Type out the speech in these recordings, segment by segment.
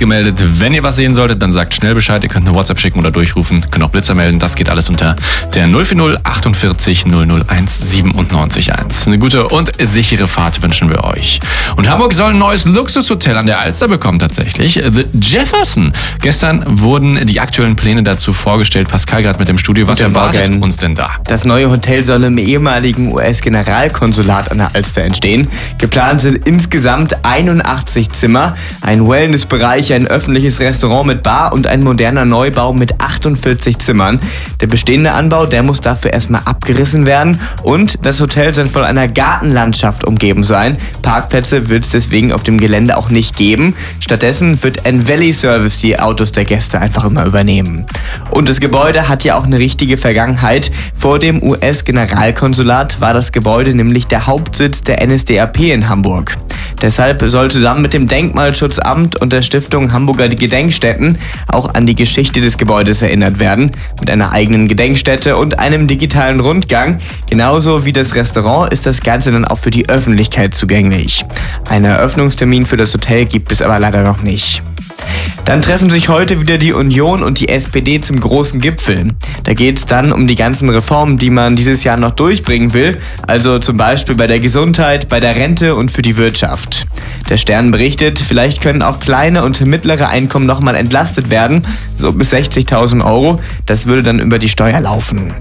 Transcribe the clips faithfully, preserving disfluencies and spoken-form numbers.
gemeldet. Wenn ihr was sehen solltet, dann sagt schnell Bescheid. Ihr könnt eine WhatsApp schicken oder durchrufen. Könnt auch Blitzer melden. Das geht alles unter der null vier null achtundvierzig null null eins siebenundneunzig eins. Eine gute und sichere Fahrt wünschen wir euch. Und Hamburg soll ein neues Luxushotel an der Alster bekommen tatsächlich. The Jefferson. Gestern wurden die aktuellen Pläne dazu vorgestellt. Pascal gerade mit dem Studio. Was erwartet uns denn da? Das neue Hotel soll im ehemaligen U S-Generalkonsulat an der Alster entstehen. Geplant sind insgesamt einundachtzig Zimmer, ein Wellnessbereich, ein öffentliches Restaurant mit Bar und ein moderner Neubau mit achtundvierzig Zimmern. Der bestehende Anbau, der muss dafür erstmal abgerissen werden und das Hotel soll von einer Gartenlandschaft umgeben sein. Parkplätze wird es deswegen auf dem Gelände auch nicht geben. Stattdessen wird ein Valley Service die Autos der Gäste einfach immer übernehmen. Und das Gebäude hat ja auch eine richtige Vergangenheit. Vor dem U S-Generalkonsulat war das Gebäude nämlich der Hauptsitz der N S D A P in Hamburg. Deshalb soll zusammen mit dem Denkmalschutzamt und der Stiftung Hamburger Gedenkstätten auch an die Geschichte des Gebäudes erinnert werden, mit einer eigenen Gedenkstätte und einem digitalen Rundgang. Genauso wie das Restaurant ist das Ganze dann auch für die Öffentlichkeit zugänglich. Einen Eröffnungstermin für das Hotel gibt es aber leider noch nicht. Dann treffen sich heute wieder die Union und die S P D zum großen Gipfel. Da geht es dann um die ganzen Reformen, die man dieses Jahr noch durchbringen will, also zum Beispiel bei der Gesundheit, bei der Rente und für die Wirtschaft. Der Stern berichtet, vielleicht können auch kleine und mittlere Einkommen nochmal entlastet werden, so bis sechzigtausend Euro. Das würde dann über die Steuer laufen.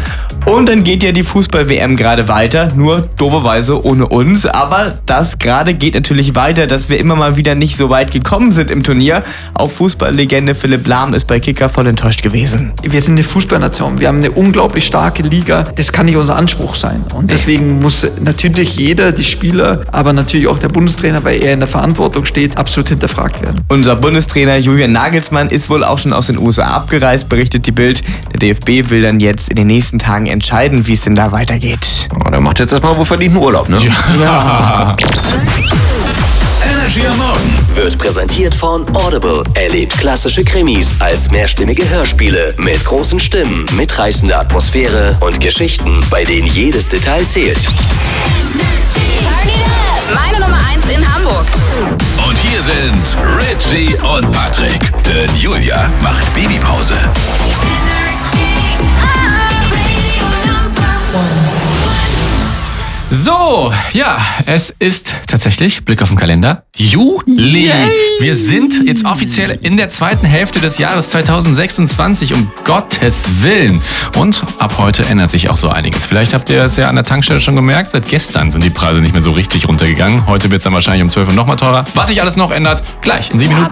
Und dann geht ja die Fußball-W M gerade weiter, nur dooferweise ohne uns. Aber das gerade geht natürlich weiter, dass wir immer mal wieder nicht so weit gekommen sind im Turnier. Auch Fußballlegende Philipp Lahm ist bei Kicker voll enttäuscht gewesen. Wir sind eine Fußballnation, wir haben eine unglaublich starke Liga. Das kann nicht unser Anspruch sein. Und deswegen muss natürlich jeder, die Spieler, aber natürlich auch der Bundestrainer, weil er in der Verantwortung steht, absolut hinterfragt werden. Unser Bundestrainer Julian Nagelsmann ist wohl auch schon aus den U S A abgereist, berichtet die Bild. Der D F B will dann jetzt in den nächsten Tagen entscheiden, wie es denn da weitergeht. Oh, der macht jetzt erstmal wohl verdienten Urlaub, ne? Ja. Ja. Energy am Morgen wird präsentiert von Audible. Erlebt klassische Krimis als mehrstimmige Hörspiele mit großen Stimmen, mitreißender Atmosphäre und Geschichten, bei denen jedes Detail zählt. Meine Nummer eins in Hamburg. Und hier sind Richie und Patrick. Denn Julia macht Babypause. So, ja, es ist tatsächlich, Blick auf den Kalender, Juli. Yay. Wir sind jetzt offiziell in der zweiten Hälfte des Jahres zweitausendsechsundzwanzig, um Gottes Willen. Und ab heute ändert sich auch so einiges. Vielleicht habt ihr es ja an der Tankstelle schon gemerkt, seit gestern sind die Preise nicht mehr so richtig runtergegangen. Heute wird es dann wahrscheinlich um zwölf Uhr nochmal teurer. Was sich alles noch ändert, gleich in sieben Minuten.